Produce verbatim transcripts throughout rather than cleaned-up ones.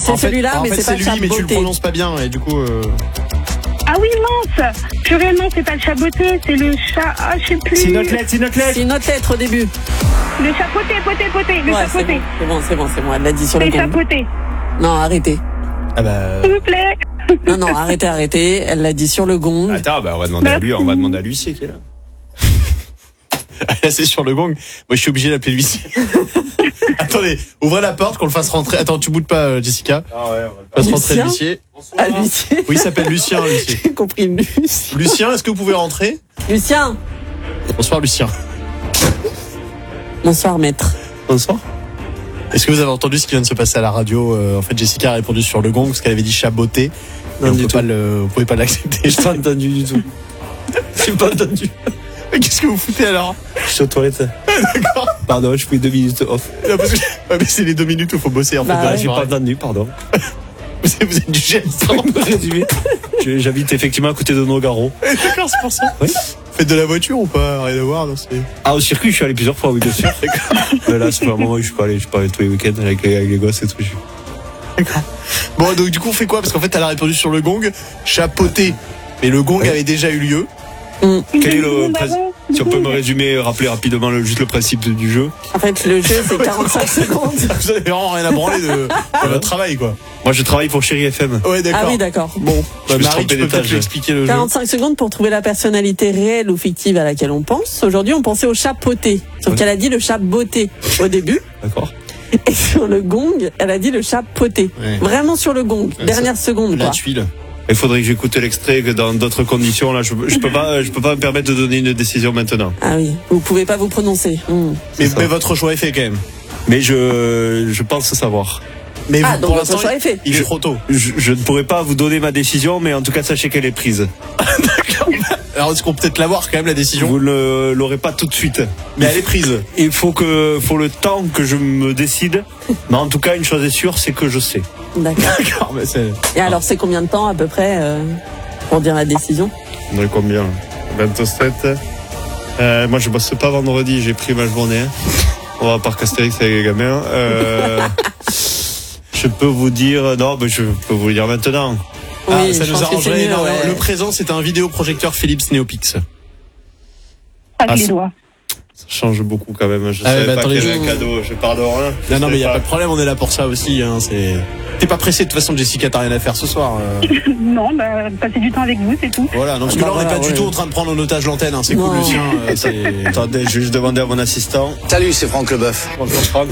C'est en fait, celui-là, en mais fait, c'est pas c'est le chat lui, mais tu le beauté. prononces pas bien et du coup. Euh... Ah oui, mince. Purellement, c'est pas le chat beauté, c'est le chat. Ah, je sais plus. C'est une autre lettre, c'est une autre lettre. C'est une autre lettre au début. Le chat poté, poté, poté. Le Ouais, chat c'est poté. bon, c'est bon, c'est bon, c'est bon. Elle l'a dit sur le Le chat gong. poté. Non, arrêtez. Ah bah. S'il vous plaît. Non, non, arrêtez, arrêtez. Elle l'a dit sur le gong. Attends, bah on va demander à lui, on va demander à Lucie qui est là. Là, c'est sur le gong. Moi, je suis obligé d'appeler l'huissier. Attendez, ouvrez la porte, qu'on le fasse rentrer. Attends, tu boudes pas, Jessica. Ah ouais, Fasse rentrer Lucien l'huissier. Ah, Lucien. Oui, il s'appelle Lucien, l'huissier. J'ai compris Lucien. Lucien, est-ce que vous pouvez rentrer? Lucien. Bonsoir, Lucien. Bonsoir, maître. Bonsoir. Est-ce que vous avez entendu ce qui vient de se passer à la radio? euh, En fait, Jessica a répondu sur le gong parce qu'elle avait dit chat beauté. Non, on du peut tout. pas le, vous pouvez pas l'accepter. J'ai pas entendu du tout. J'ai pas entendu. Mais qu'est-ce que vous foutez alors? Je suis aux toilettes. D'accord. Pardon, je fais deux minutes off. Non, parce que- ouais, mais c'est les deux minutes où il faut bosser en fait. Bah de la ouais. J'ai soirée. pas entendu, pardon. Vous êtes, vous êtes du geste. Résumé. Je- J'habite effectivement à côté de Nogaro. D'accord, c'est pour ça. Oui. Faites de la voiture ou pas? Rien à voir, non, c'est. Ah, au circuit, je suis allé plusieurs fois, oui, bien sûr. Mais là, c'est pas un moment où je suis pas allé. Je suis pas allé tous les week-ends avec les, avec les gosses et tout. D'accord. Bon, donc du coup, on fait quoi? Parce qu'en fait, elle a répondu sur le gong, chapeauté. Mais le gong Ouais. avait déjà eu lieu. Quel est le Bon, bah principe? bon, Si on du peut coup, me résumer, rappeler rapidement le, juste le principe du jeu. En fait, le jeu, c'est quarante-cinq secondes. Vous avez vraiment rien à branler de, de votre travail, quoi. Moi, je travaille pour Chéri F M. Ouais, d'accord. Ah oui, d'accord. Bon, Je bah, me suis Marie, trompé tu peux peut-être d'étage. lui expliquer le jeu. quarante-cinq secondes pour trouver la personnalité réelle ou fictive à laquelle on pense. Aujourd'hui, on pensait au chat poté. Sauf Ouais. qu'elle a dit le chat beauté au début. D'accord. Et sur le gong, elle a dit le chat poté. Ouais. Vraiment sur le gong. Ouais, Dernière seconde, La quoi. tuile. Il faudrait que j'écoute l'extrait que dans d'autres conditions. Là, je, je peux pas, je peux pas me permettre de donner une décision maintenant. Ah oui, vous pouvez pas vous prononcer. Hmm. Mais, ça. mais votre choix est fait quand même. Mais je, je pense savoir. Mais Ah, vous, donc pour votre l'instant, choix est fait. il est trop tôt. Je, je ne pourrais pas vous donner ma décision, mais en tout cas, sachez qu'elle est prise. Alors, est-ce qu'on peut peut-être l'avoir quand même, la décision? Vous ne l'aurez pas tout de suite. Mais elle est prise. Il faut que, faut le temps que je me décide. Mais en tout cas, une chose est sûre, c'est que je sais. D'accord. D'accord, mais c'est. Et alors, c'est combien de temps à peu près euh, pour dire la décision? On est combien? vingt-sept. Euh, moi, je bosse pas vendredi, j'ai pris ma journée. On va à Parc Astérix avec les gamins. Euh, je peux vous dire, non, mais je peux vous le dire maintenant. Ah, Oui, ça je nous pense que c'est arrangerait mieux, énormément. ouais. Le présent, c'est un vidéoprojecteur Philips Neopix. avec Ah, les c'est- doigts. Ça change beaucoup quand même. Je Ah ouais, savais bah, pas attendez, qu'il y avait je- un cadeau. Je pardonne. Hein. Non, non, mais il Je n'y a savais pas de problème, on est là pour ça aussi. Hein, c'est... T'es pas pressé, de toute façon, Jessica, t'as rien à faire ce soir. euh. Non, bah, passer du temps avec vous, c'est tout. Voilà, non, parce que Bah là, on n'est voilà, pas du ouais. tout en train de prendre en otage l'antenne. Hein, c'est Non. cool, Lucien. euh, c'est... Attendez, je vais juste demander à mon assistant. Salut, c'est Franck Leboeuf. Bonjour Franck.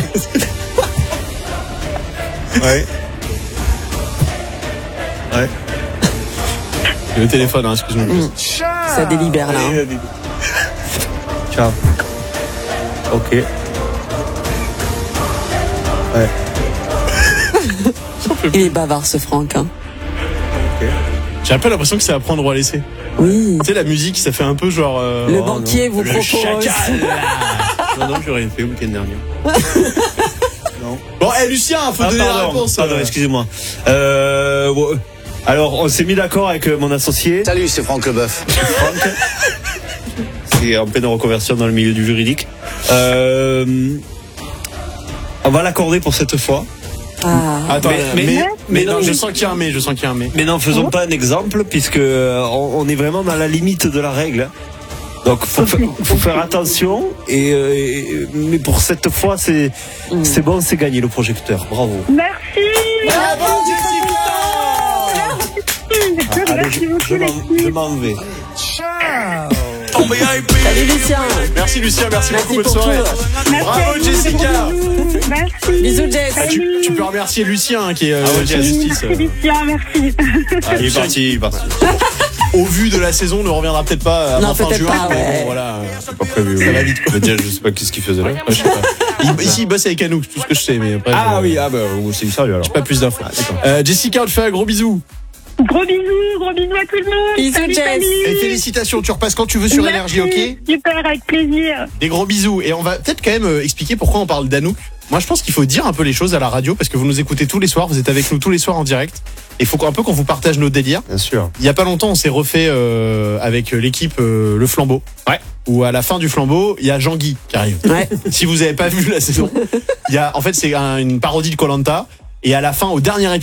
Ouais. Ouais. C'est le téléphone, hein, excuse-moi. Hmm. Ça délibère là. hein. Ciao. Ok. Ouais. Il est bavard ce Franck. Hein. J'ai un peu l'impression que c'est à prendre ou à laisser. Oui. Tu sais, la musique, ça fait un peu genre. euh, Le oh, banquier non. vous Le propose. chacal. Non, non, j'ai rien fait le week-end dernier. Non. Bon, hé, Lucien, faut Ah, donner la pardon, réponse. pardon, euh. excusez-moi. Euh, ouais. Alors, on s'est mis d'accord avec euh, mon associé, Salut, c'est Franck Leboeuf. Franck, qui est en pleine reconversion dans le milieu du juridique. Euh, on va l'accorder pour cette fois. Ah. Attends, Mais- mais, mais- mais, mais non, non, je mais- sens qu'il y a un mais, je sens qu'il y a un mais. Mais n'en faisons pas un exemple, puisque euh, on, on est vraiment dans la limite de la règle. Donc, faut, fa- faut faire attention. Et, euh, et- mais pour cette fois, c'est c'est bon, c'est gagné le projecteur. Bravo. Merci. Bravo, Jessica. Allez, Merci je, beaucoup, je m'en- les je filles. m'en vais. Salut Lucien. Merci, Lucien, merci, Merci beaucoup, bonne pour soirée. tout. Merci Bravo, à vous, Jessica. gros bisous. Merci. Bisous, Jess. Ah, tu, tu peux remercier Lucien, hein, qui est euh, Ah ouais, chez la Jess. justice. Merci, Lucien, merci. Ah, Il est Lucien, parti, il est parti. au vu de la saison, ne reviendra peut-être pas Non, avant fin peut-être juin. pas, mais ouais. bon, voilà. C'est pas prévu. Ça va vite, quoi. Mais déjà, je sais pas qu'est-ce qu'il faisait là. Ouais, je sais pas. Il, ici, il bosse avec Anouk, tout ce que je sais, mais après. Ah je- oui, ah bah, c'est sérieux alors. Pas plus d'infos. Euh, Jessica, on te fait un gros bisou. Gros bisous, gros bisous à tout le monde. Bisous, Salut, Jess. salut. Et félicitations, tu repasses quand tu veux sur Merci. Énergie, ok? Super, avec plaisir. Des gros bisous. Et on va peut-être quand même euh, expliquer pourquoi on parle d'Anouk. Moi, je pense qu'il faut dire un peu les choses à la radio parce que vous nous écoutez tous les soirs, vous êtes avec nous tous les soirs en direct. Et il faut un peu qu'on vous partage nos délires. Bien sûr. Il y a pas longtemps, on s'est refait euh, avec l'équipe euh, Le Flambeau. Ouais. Où à la fin du Flambeau, il y a Jean-Guy qui arrive. Ouais. Si vous avez pas vu la saison, il y a, en fait, c'est un- une parodie de Koh-Lanta. Et à la fin, au dernier épisode,